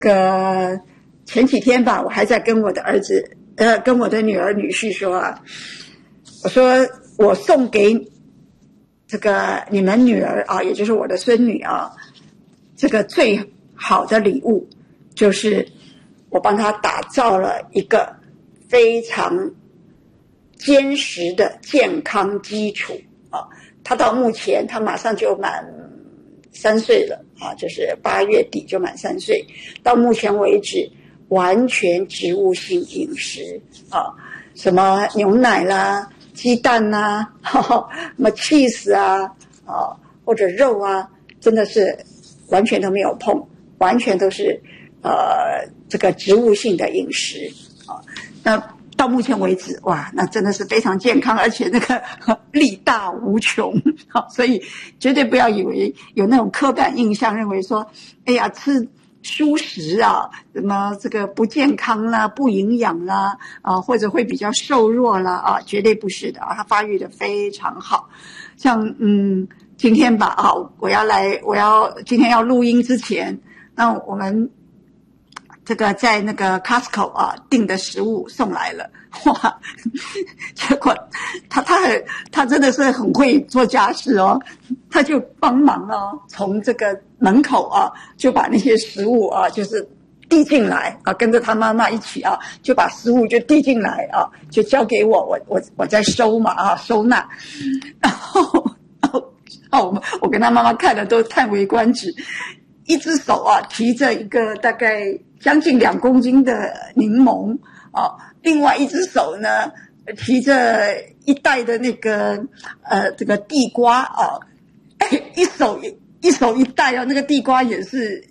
个前几天吧，我还在跟我的儿子跟我的女儿女婿说啊，我说我送给这个你们女儿啊，也就是我的孙女啊，这个最好的礼物就是我帮她打造了一个非常坚实的健康基础啊。她到目前她马上就满3岁了啊，就是8月底就满3岁，到目前为止完全植物性饮食啊，什么牛奶啦、鸡蛋啦、什么 cheese 啊，或者肉啊，真的是完全都没有碰，完全都是这个植物性的饮食啊。那到目前为止，哇，那真的是非常健康，而且那个力大无穷，所以绝对不要以为有那种刻板印象，认为说，哎呀，吃蔬食啊，什么这个不健康啦、不营养啦，或者会比较瘦弱啦，啊，绝对不是的啊，它发育的非常好。像今天吧，今天要录音之前，那我们这个在那个 Costco 啊订的食物送来了，哇！结果他真的是很会做家事哦，他就帮忙哦，从这个门口啊就把那些食物啊就是递进来啊，跟着他妈妈一起啊就把食物就递进来啊，就交给我在收嘛啊收纳，然后我跟他妈妈看了都叹为观止，一只手啊提着一个大概将近2公斤的柠檬啊，另外一只手呢提着一袋的那个这个地瓜啊，一手一袋啊，那个地瓜也是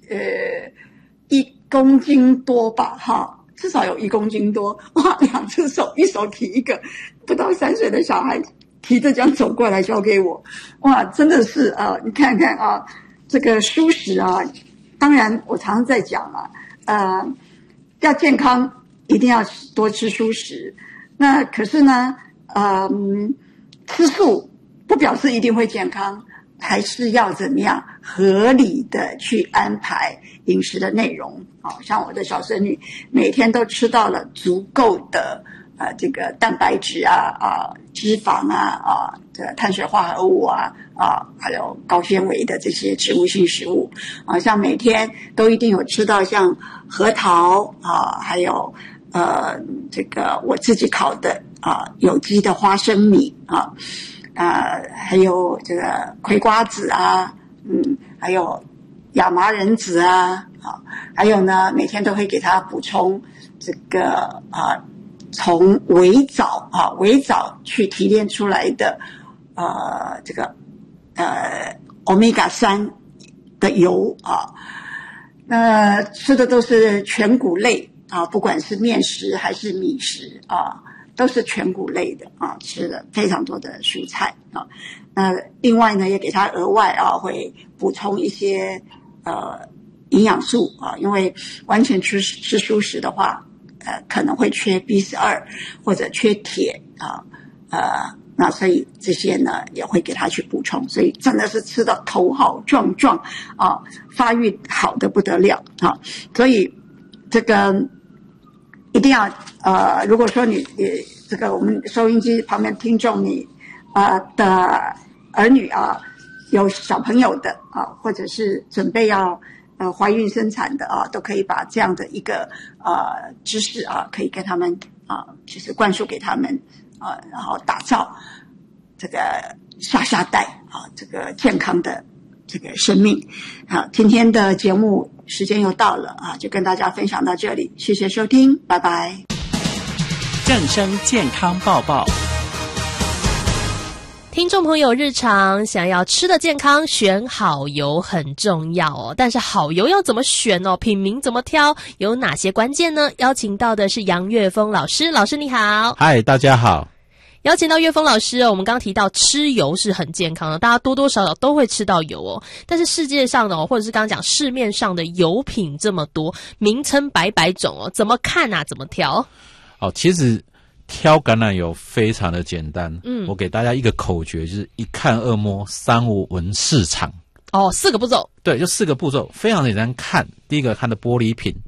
1公斤多吧哈，至少有1公斤多，哇，2只手，一手提一个不到3岁的小孩提着这样走过来交给我，哇，真的是啊，你看看啊，这个蔬食啊，当然我常常在讲啊，要健康一定要多吃蔬食，那可是呢吃素不表示一定会健康，还是要怎么样合理的去安排饮食的内容。像我的小孙女每天都吃到了足够的这个蛋白质脂肪这个碳水化合物还有高纤维的这些植物性食物像每天都一定有吃到像核桃还有这个我自己烤的有机的花生米还有这个葵瓜子还有亚麻仁籽还有呢每天都会给他补充这个从微藻去提炼出来的这个omega 3的油那吃的都是全谷类不管是面食还是米食都是全谷类的吃了非常多的蔬菜那另外呢也给他额外会补充一些营养素因为完全吃蔬食的话可能会缺 B12 或者缺铁那所以这些呢也会给他去补充，所以真的是吃到头好壮壮发育好的不得了所以这个一定要如果说你这个我们收音机旁边听众你的儿女有小朋友的或者是准备要怀孕生产的都可以把这样的一个知识可以跟他们就是灌输给他们然后打造这个下代这个健康的这个生命今天的节目时间又到了就跟大家分享到这里，谢谢收听，拜拜。 正声健康报报。 听众朋友，日常想要吃的健康，选好油很重要哦。但是好油要怎么选哦？品名怎么挑？有哪些关键呢？邀请到的是杨岳峰老师，老师你好。 嗨，大家好。 邀请到岳峰老师我们刚刚提到吃油是很健康的，大家多多少少都会吃到油哦。但是世界上的或者是刚刚讲市面上的油品这么多，名称百百种哦，怎么看怎么挑？ 其实挑橄榄油非常的简单，我给大家一个口诀，就是一看二摸三闻市场哦，4个步骤。 对，就4个步骤，非常简单看。第一个看的玻璃瓶，